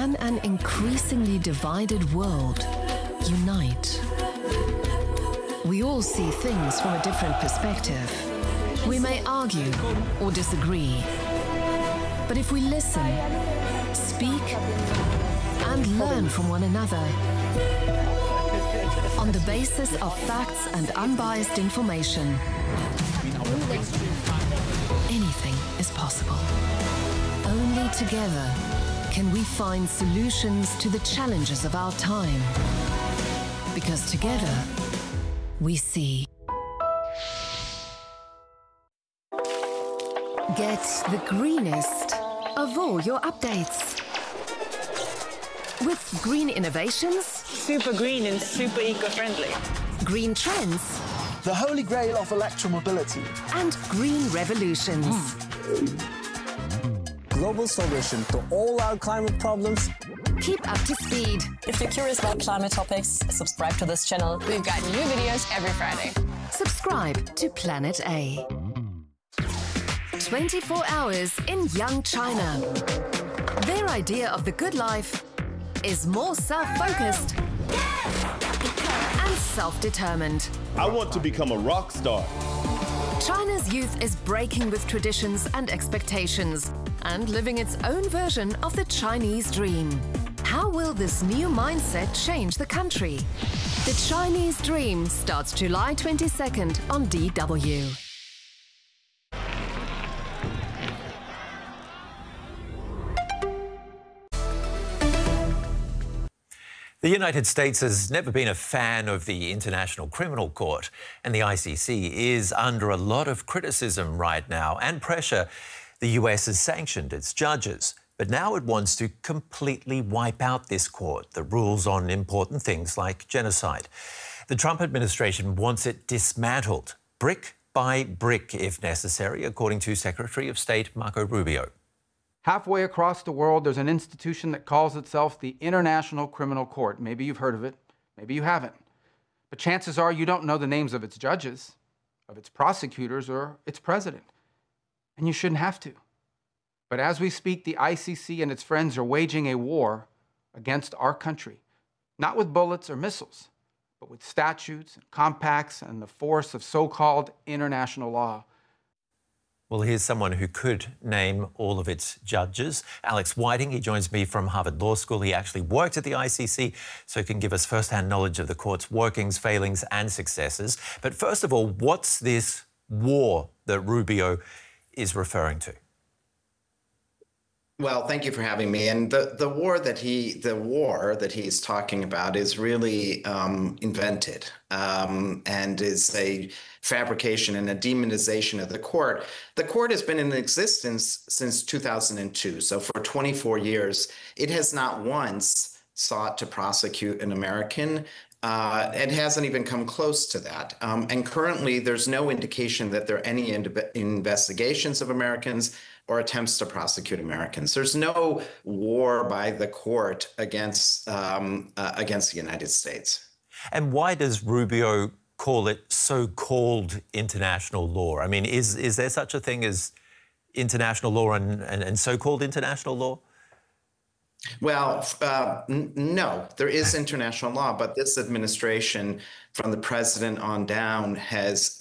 Can an increasingly divided world unite? We all see things from a different perspective. We may argue or disagree, but if we listen, speak, and learn from one another, on the basis of facts and unbiased information, anything is possible. Only together can we find solutions to the challenges of our time. Because together, we see. Get the greenest of all your updates. With green innovations, super green and super eco-friendly. Green trends, the holy grail of electromobility, and green revolutions. Global solution to all our climate problems. Keep up to speed. If you're curious about climate topics, subscribe to this channel. We've got new videos every Friday. Subscribe to Planet A. 24 hours in young China. Their idea of the good life is more self-focused and self-determined. I want to become a rock star. China's youth is breaking with traditions and expectations and living its own version of the Chinese dream. How will this new mindset change the country? The Chinese Dream starts July 22nd on DW. The United States has never been a fan of the International Criminal Court, and the ICC is under a lot of criticism right now and pressure. The US has sanctioned its judges, but now it wants to completely wipe out this court that rules on important things like genocide. The Trump administration wants it dismantled, brick by brick if necessary, according to Secretary of State Marco Rubio. Halfway across the world, there's an institution that calls itself the International Criminal Court. Maybe you've heard of it, maybe you haven't. But chances are you don't know the names of its judges, of its prosecutors, or its president. And you shouldn't have to. But as we speak, the ICC and its friends are waging a war against our country, not with bullets or missiles, but with statutes and compacts and the force of so-called international law. Well, here's someone who could name all of its judges. Alex Whiting, he joins me from Harvard Law School. He actually worked at the ICC, so he can give us first-hand knowledge of the court's workings, failings and successes. But first of all, what's this war that Rubio is referring to? Well, thank you for having me. And the war that he's talking about is really invented and is a fabrication and a demonization of the court. The court has been in existence since 2002. So for 24 years, it has not once sought to prosecute an American. It hasn't even come close to that. And currently, there's no indication that there are any investigations of Americans or attempts to prosecute Americans. There's no war by the court against the United States. And why does Rubio call it so-called international law? I mean, is there such a thing as international law and so-called international law? Well, no, there is international law, but this administration, from the president on down, has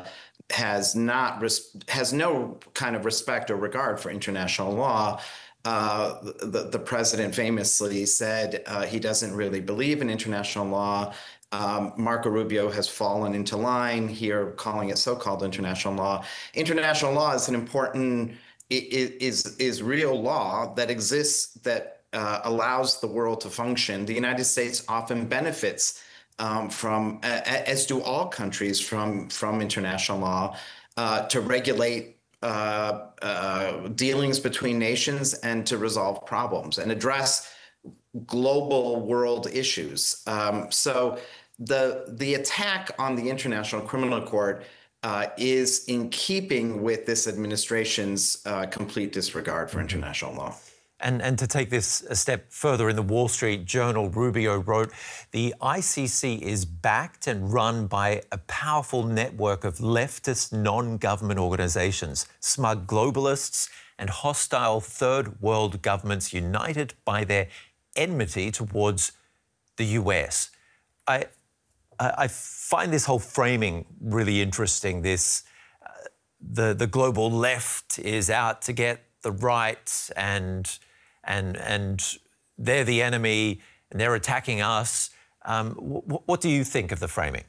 no kind of respect or regard for international law. The president famously said he doesn't really believe in international law. Marco Rubio has fallen into line here, calling it so-called international law. International law is an important, is real law that exists, that allows the world to function. The United States often benefits from, as do all countries, from international law to regulate dealings between nations and to resolve problems and address global world issues. So the attack on the International Criminal Court is in keeping with this administration's complete disregard for international law. And to take this a step further, in the Wall Street Journal, Rubio wrote, the ICC is backed and run by a powerful network of leftist non-government organizations, smug globalists and hostile third world governments united by their enmity towards the US. I find this whole framing really interesting. This the global left is out to get the right, and they're the enemy, and they're attacking us. What do you think of the framing?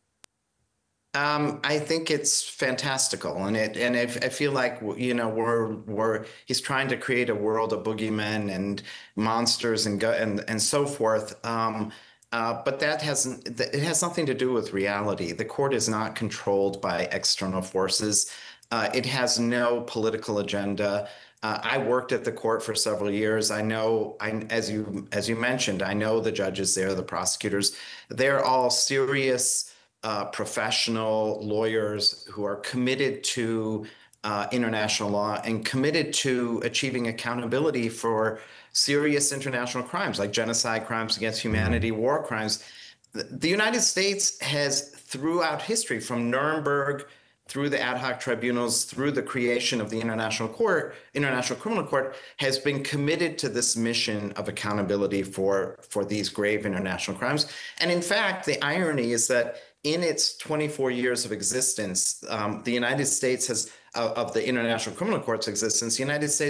I think it's fantastical, and I feel like, you know, he's trying to create a world of boogeymen and monsters and so forth. But it has nothing to do with reality. The court is not controlled by external forces. It has no political agenda. I worked at the court for several years. I know, as you mentioned, I know the judges there, the prosecutors. They're all serious, professional lawyers who are committed to international law and committed to achieving accountability for serious international crimes like genocide, crimes against humanity, war crimes. The United States has, throughout history, from Nuremberg through the ad hoc tribunals, through the creation of the International Criminal Court, has been committed to this mission of accountability for these grave international crimes. And in fact, the irony is that in its 24 years of existence, the United States has, of the International Criminal Court's existence, the United States